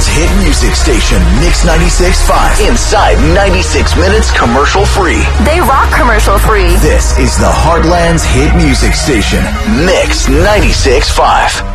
Heartland's hit music station, Mix 96.5. Inside 96 minutes commercial free. They rock commercial free. This is the Heartland's hit music station, Mix 96.5.